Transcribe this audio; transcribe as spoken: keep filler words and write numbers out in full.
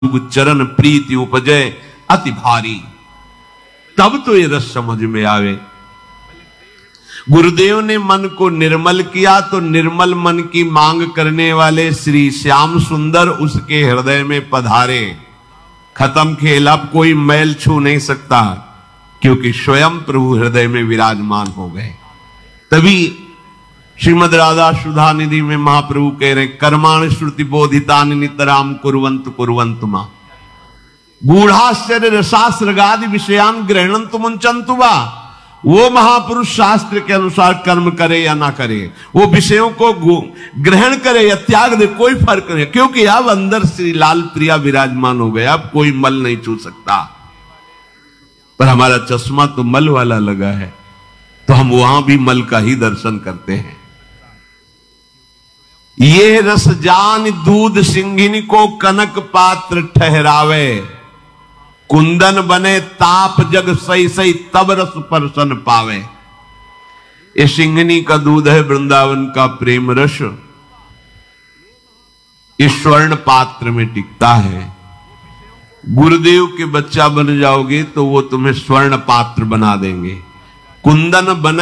चरण प्रीति उपजय अति भारी। तब तो ये रस समझ में आवे। गुरुदेव ने मन को निर्मल किया तो निर्मल मन की मांग करने वाले श्री श्याम सुंदर उसके हृदय में पधारे। खत्म खेल, अब कोई मैल छू नहीं सकता, क्योंकि स्वयं प्रभु हृदय में विराजमान हो गए। तभी श्रीमद राधा सुधा निधि में महाप्रभु कह रहे, कर्माण श्रुति बोधितानि नितराम कुर्वंत कुर्वंत मा गूढ़ाश्चर्य रसास्रगादि विषयान ग्रहणंतु मुंचंतु वा। वो महापुरुष शास्त्र के अनुसार कर्म करे या ना करे, वो विषयों को ग्रहण करे या त्याग दे, कोई फर्क नहीं, क्योंकि अब अंदर श्री लाल प्रिया विराजमान हो गया। अब कोई मल नहीं छू सकता। पर हमारा चश्मा तो मल वाला लगा है, तो हम वहां भी मल का ही दर्शन करते हैं। ये रस जान दूध सिंघिनी को कनक पात्र ठहरावे, कुंदन बने ताप जग सही सही तब रस परसन पावे। ये सिंघनी का दूध है, वृंदावन का प्रेम रस, इस स्वर्ण पात्र में टिकता है। गुरुदेव के बच्चा बन जाओगे तो वो तुम्हें स्वर्ण पात्र बना देंगे। कुंदन बने